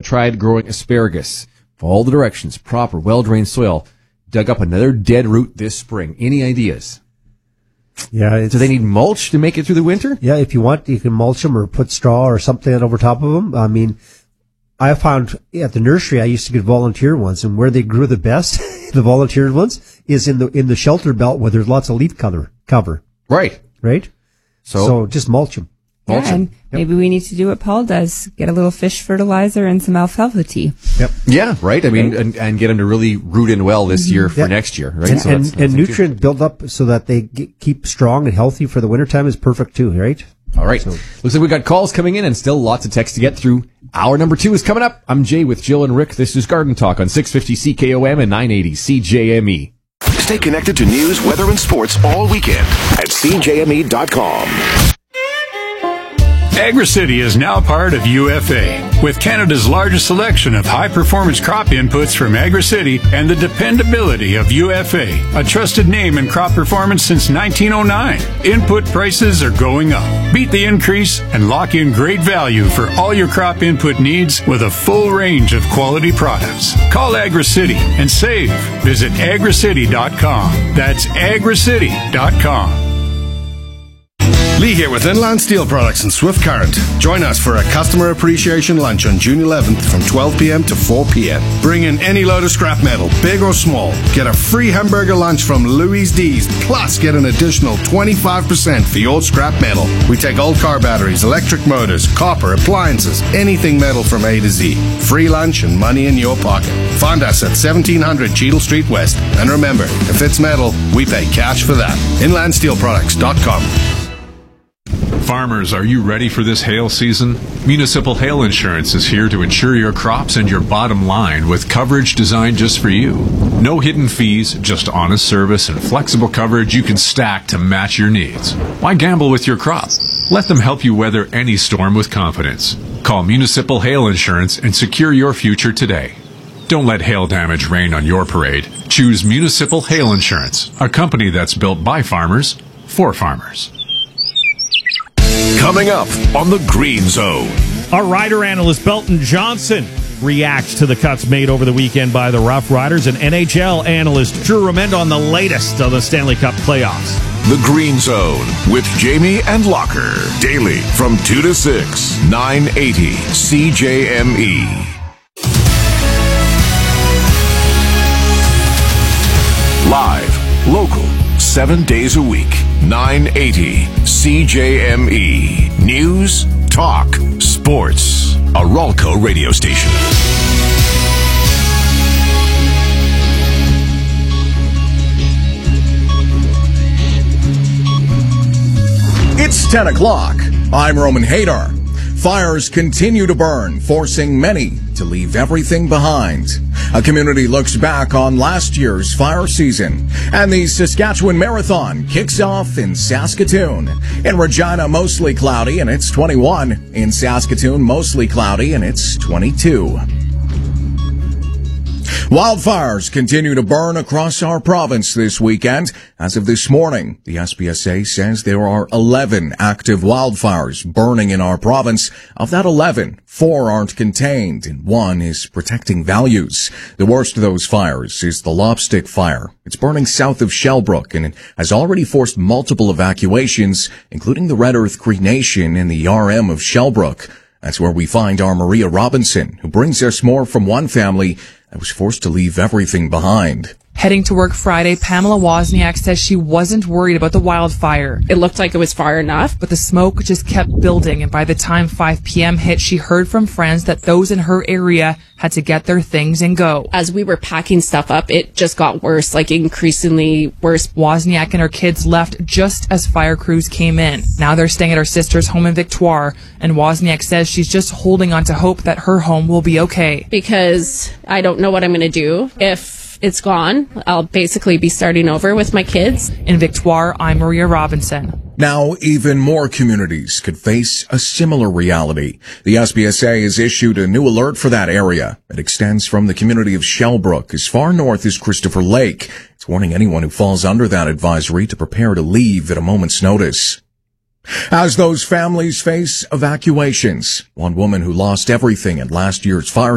tried growing asparagus. Follow the directions. Proper, well-drained soil. Dug up another dead root this spring. Any ideas? Yeah. Do they need mulch to make it through the winter? Yeah, if you want, you can mulch them or put straw or something over top of them. I mean, I found at the nursery I used to get volunteer ones, and where they grew the best, the volunteer ones, is in the shelter belt where there's lots of leaf cover. Right. Right? So just mulch them. Yeah, and maybe we need to do what Paul does, get a little fish fertilizer and some alfalfa tea. Yep. Yeah, right. I mean, and get them to really root in well this year for next year, right? And nutrient build up so that they keep strong and healthy for the wintertime is perfect too, right? All right. Looks like we got calls coming in and still lots of text to get through. Hour number 2 is coming up. I'm Jay with Jill and Rick. This is Garden Talk on 650 CKOM and 980 CJME. Stay connected to news, weather, and sports all weekend at CJME.com. AgriCity is now part of UFA, with Canada's largest selection of high-performance crop inputs from AgriCity and the dependability of UFA, a trusted name in crop performance since 1909. Input prices are going up. Beat the increase and lock in great value for all your crop input needs with a full range of quality products. Call AgriCity and save. Visit agricity.com. That's agricity.com. Lee here with Inland Steel Products and Swift Current. Join us for a customer appreciation lunch on June 11th from 12 p.m. to 4 p.m. Bring in any load of scrap metal, big or small. Get a free hamburger lunch from Louis D's, plus get an additional 25% for your scrap metal. We take old car batteries, electric motors, copper, appliances, anything metal from A to Z. Free lunch and money in your pocket. Find us at 1700 Cheadle Street West. And remember, if it's metal, we pay cash for that. InlandSteelProducts.com. Farmers, are you ready for this hail season? Municipal Hail Insurance is here to insure your crops and your bottom line with coverage designed just for you. No hidden fees, just honest service and flexible coverage you can stack to match your needs. Why gamble with your crop? Let them help you weather any storm with confidence. Call Municipal Hail Insurance and secure your future today. Don't let hail damage rain on your parade. Choose Municipal Hail Insurance, a company that's built by farmers, for farmers. Coming up on the Green Zone. Our rider analyst Belton Johnson reacts to the cuts made over the weekend by the Rough Riders, and NHL analyst Drew Remendo on the latest of the Stanley Cup playoffs. The Green Zone with Jamie and Locker. Daily from 2 to 6, 980 CJME. Live, local, 7 days a week. 980 CJME. News, talk, sports. A Ralco radio station. It's 10 o'clock. I'm Roman Hadar. Fires continue to burn, forcing many to leave everything behind. A community looks back on last year's fire season, and the Saskatchewan Marathon kicks off in Saskatoon. In Regina, mostly cloudy, and it's 21. In Saskatoon, mostly cloudy, and it's 22. Wildfires continue to burn across our province this weekend. As of this morning, the SPSA says there are 11 active wildfires burning in our province. Of that 11, 4 aren't contained, and 1 is protecting values. The worst of those fires is the Lobstick Fire. It's burning south of Shellbrook, and it has already forced multiple evacuations, including the Red Earth Cree Nation and the RM of Shellbrook. That's where we find our Maria Robinson, who brings us more from one family that was forced to leave everything behind. Heading to work Friday, Pamela Wozniak says she wasn't worried about the wildfire. It looked like it was far enough, but the smoke just kept building, and by the time 5 p.m. hit, she heard from friends that those in her area had to get their things and go. As we were packing stuff up, it just got worse, like increasingly worse. Wozniak and her kids left just as fire crews came in. Now they're staying at her sister's home in Victoire, and Wozniak says she's just holding on to hope that her home will be okay. Because I don't know what I'm going to do if it's gone. I'll basically be starting over with my kids. In Victoire, I'm Maria Robinson. Now, even more communities could face a similar reality. The SPSA has issued a new alert for that area. It extends from the community of Shellbrook as far north as Christopher Lake. It's warning anyone who falls under that advisory to prepare to leave at a moment's notice. As those families face evacuations, one woman who lost everything in last year's fire